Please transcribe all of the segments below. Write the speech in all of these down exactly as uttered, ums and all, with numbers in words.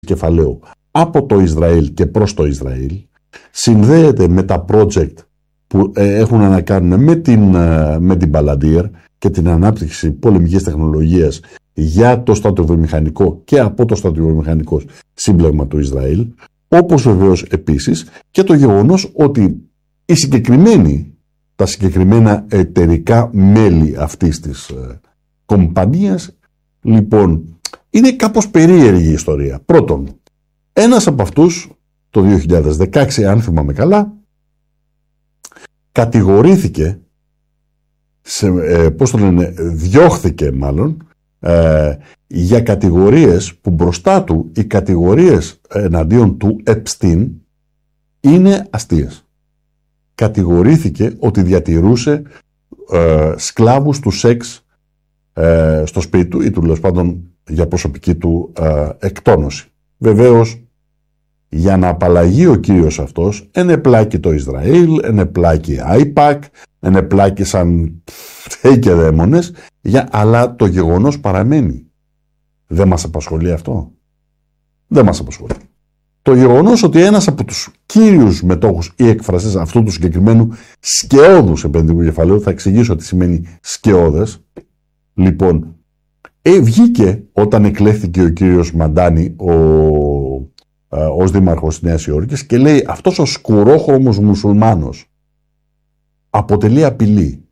κεφαλαίου από το Ισραήλ και προς το Ισραήλ, συνδέεται με τα project που ε, έχουν να κάνουν με την, ε, με την Palantir και την ανάπτυξη πολεμικής τεχνολογίας για το στρατοβιομηχανικό και από το στρατοβιομηχανικό σύμπλεγμα του Ισραήλ, όπως βεβαίως επίσης και το γεγονός ότι οι συγκεκριμένοι, τα συγκεκριμένα εταιρικά μέλη αυτής της ε, κομπανίας, λοιπόν, είναι κάπως περίεργη η ιστορία. Πρώτον, ένας από αυτούς το δύο χιλιάδες δεκαέξι, αν θυμάμαι καλά, κατηγορήθηκε, σε, ε, πώς το λένε, διώχθηκε μάλλον, ε, για κατηγορίες που μπροστά του, οι κατηγορίες εναντίον του Epstein είναι αστείες. Κατηγορήθηκε ότι διατηρούσε ε, σκλάβους του σεξ ε, στο σπίτι του ή τουλάχιστον πάντων για προσωπική του ε, εκτόνωση. Βεβαίως, για να απαλλαγεί ο κύριος αυτός, ενεπλάκη το Ισραήλ, ενεπλάκη άιπακ, ενεπλάκη σαν θεοί και δαίμονες, για, αλλά το γεγονός παραμένει. Δεν μας απασχολεί αυτό. Δεν μας απασχολεί. Το γεγονός ότι ένας από τους κύριους μετόχους ή εκφραστές αυτού του συγκεκριμένου σκεώδους επενδυτικού κεφαλαίου, θα εξηγήσω τι σημαίνει σκεώδες, λοιπόν, ε, βγήκε όταν εκλέχθηκε ο κύριος Μαντάνη ο, ε, ως δήμαρχος της Νέας Υόρκης και λέει αυτός ο σκουρόχρωμος μουσουλμάνος αποτελεί απειλή.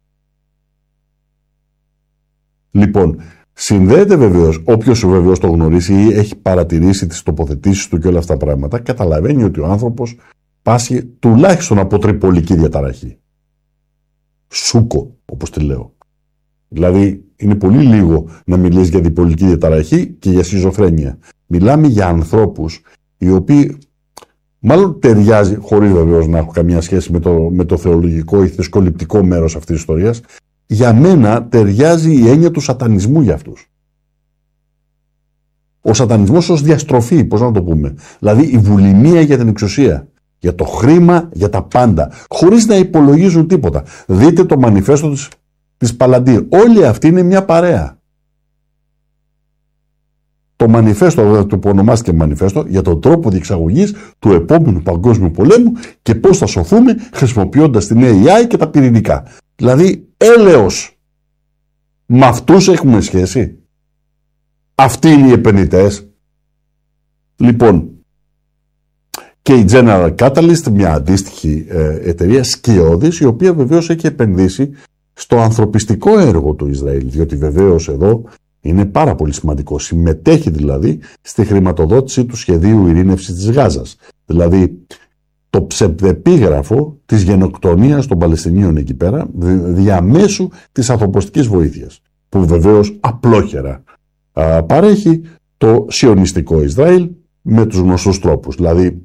Λοιπόν, συνδέεται βεβαίως, όποιος βεβαίως το γνωρίσει ή έχει παρατηρήσει τις τοποθετήσεις του και όλα αυτά τα πράγματα, καταλαβαίνει ότι ο άνθρωπος πάσχει τουλάχιστον από τριπολική διαταραχή. Σούκο, όπως τη λέω. Δηλαδή, είναι πολύ λίγο να μιλείς για διπολική διαταραχή και για σχιζοφρένεια. Μιλάμε για ανθρώπους οι οποίοι, μάλλον ταιριάζει, χωρίς βεβαίως να έχω καμία σχέση με το, με το θεολογικό ή θρησκοληπτικό μέρος αυτής της ιστορίας, για μένα ταιριάζει η έννοια του σατανισμού για αυτούς. Ο σατανισμός ως διαστροφή, πώς να το πούμε. Δηλαδή η βουλημία για την εξουσία, για το χρήμα, για τα πάντα, χωρίς να υπολογίζουν τίποτα. Δείτε το μανιφέστο της, της Palantir. Όλοι αυτοί είναι μια παρέα. Το μανιφέστο, το που ονομάστηκε μανιφέστο, για τον τρόπο διεξαγωγής του επόμενου παγκόσμιου πολέμου και πώς θα σωθούμε χρησιμοποιώντας την έι άι και τα πυρηνικά. Δηλαδή, έλεος. Με αυτούς έχουμε σχέση. Αυτοί είναι οι επενδυτές. Λοιπόν, και η General Catalyst, μια αντίστοιχη ε, εταιρεία σκιώδης, η οποία βεβαίως έχει επενδύσει στο ανθρωπιστικό έργο του Ισραήλ, διότι βεβαίως εδώ είναι πάρα πολύ σημαντικό. Συμμετέχει δηλαδή στη χρηματοδότηση του σχεδίου ειρήνευσης της Γάζας. Δηλαδή, το ψευδεπίγραφο της γενοκτονίας των Παλαιστινίων εκεί πέρα, διαμέσου της ανθρωποστικής βοήθειας, που βεβαίως απλόχερα α, παρέχει το σιωνιστικό Ισραήλ με τους γνωστούς τρόπους. Δηλαδή,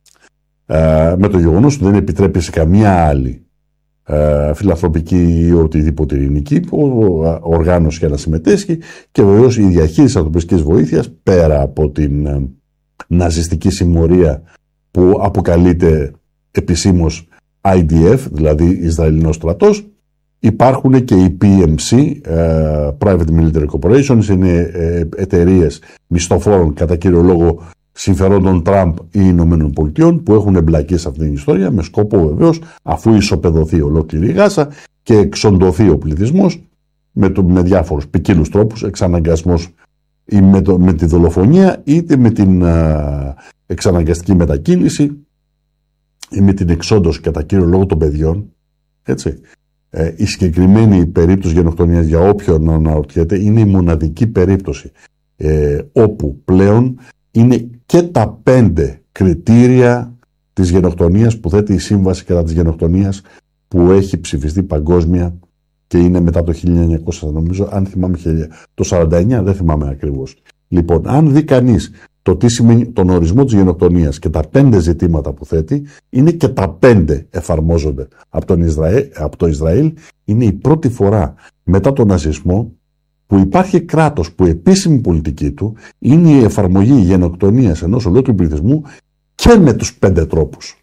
α, με το γεγονός ότι δεν επιτρέπει σε καμία άλλη α, φιλανθρωπική ή οτιδήποτε ειρηνική οργάνωση για να συμμετέσχει, και βεβαίως η διαχείριση της ανθρωπιστικής βοήθειας, πέρα από την α, ναζιστική συμμορία που αποκαλείται επισήμως άι ντι εφ, δηλαδή Ισραηλινός στρατός, υπάρχουν και οι πι εμ σι, uh, Private Military Corporations, είναι uh, εταιρείες μισθοφόρων κατά κύριο λόγο συμφερόντων Τραμπ ή Ηνωμένων Πολιτειών, που έχουν εμπλακεί σε αυτήν την ιστορία με σκοπό βεβαίως, αφού ισοπεδωθεί ολόκληρη η Γάζα και εξοντωθεί ο πληθυσμός με, το, με διάφορους ποικίλους τρόπους, εξαναγκασμός ή με, το, με τη δολοφονία, είτε με την uh, εξαναγκαστική μετακίνηση ή με την εξόντωση κατά κύριο λόγο των παιδιών. Έτσι. Ε, η συγκεκριμένη περίπτωση γενοκτονίας, για όποιον αναρωτιέται, είναι η μοναδική περίπτωση ε, όπου πλέον είναι και τα πέντε κριτήρια της γενοκτονίας που θέτει η Σύμβαση κατά της γενοκτονίας, που έχει ψηφιστεί παγκόσμια και είναι μετά το χίλια εννιακόσια, νομίζω, αν θυμάμαι, το σαράντα εννιά, δεν θυμάμαι ακριβώς. Λοιπόν, αν δει κανείς το τι σημαίνει τον ορισμό της γενοκτονίας και τα πέντε ζητήματα που θέτει, είναι και τα πέντε εφαρμόζονται από, τον Ισραήλ, από το Ισραήλ. Είναι η πρώτη φορά μετά τον ναζισμό που υπάρχει κράτος που επίσημη πολιτική του είναι η εφαρμογή γενοκτονίας ενός ολόκληρου πληθυσμού και με τους πέντε τρόπους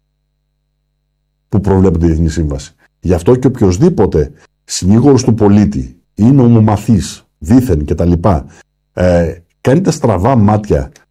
που προβλέπεται η Διεθνή Σύμβαση. Γι' αυτό και οποιοσδήποτε συνήγορος του πολίτη ή νομομαθής δήθεν κτλ. Ε, κάνετε στραβά μάτια